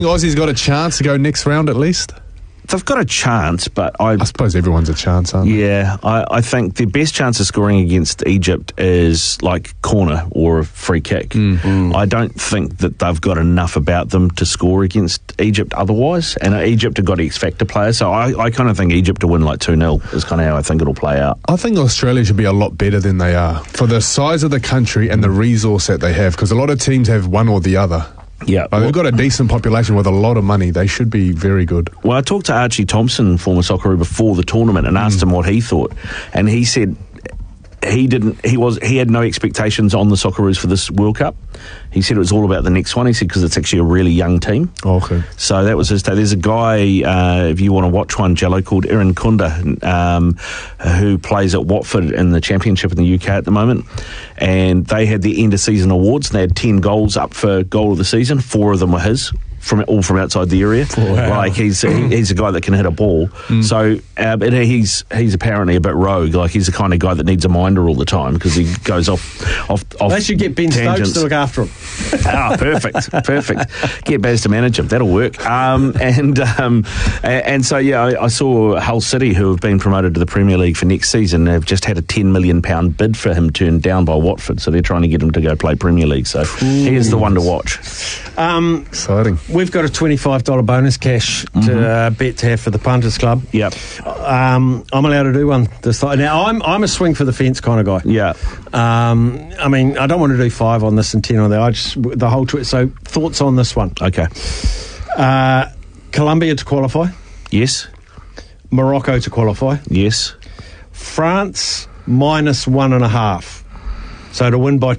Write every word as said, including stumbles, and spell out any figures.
Aussie's got a chance to go next round at least? They've got a chance, but I... I suppose everyone's a chance, aren't they? Yeah, I, I think the best chance of scoring against Egypt is like corner or a free kick. Mm. Mm. I don't think that they've got enough about them to score against Egypt otherwise, and Egypt have got X-factor players, so I, I kind of think Egypt to win like two nil is kind of how I think it'll play out. I think Australia should be a lot better than they are for the size of the country and the resource that they have, because a lot of teams have one or the other. Yeah, like they've got a decent population with a lot of money. They should be very good. Well, I talked to Archie Thompson, former Socceroo, before the tournament and asked mm. him what he thought, and he said he didn't. He was he had no expectations on the Socceroos for this World Cup. He said it was all about the next one. He said because it's actually a really young team. Oh, okay. So that was his day. There's a guy, uh, if you want to watch one, Jello, called Erin Kunda, um, who plays at Watford in the Championship in the U K at the moment. And they had the end of season awards. And they had ten goals up for goal of the season. Four of them were his. From all from outside the area, wow. Like he's he, he's a guy that can hit a ball. Mm. So, uh, but he's he's apparently a bit rogue. Like he's the kind of guy that needs a minder all the time because he goes off off. off they should get Ben tangents. Stokes to look after him. Ah, perfect, perfect. Get Baz to manage him. That'll work. Um, and um, and, and so yeah, I, I saw Hull City, who have been promoted to the Premier League for next season, have just had a ten million pound bid for him turned down by Watford. So they're trying to get him to go play Premier League. So Ooh. he is the one to watch. Um, Exciting. We've got a twenty-five dollars bonus cash mm-hmm. to uh, bet to have for the Punters Club. Yep. Um, I'm allowed to do one this time. Now, I'm I'm a swing for the fence kind of guy. Yeah. Um, I mean, I don't want to do five on this and ten on that. I just, the whole... Tw- so, thoughts on this one? Okay. Uh, Colombia to qualify. Yes. Morocco to qualify. Yes. France minus one and a half. So, to win by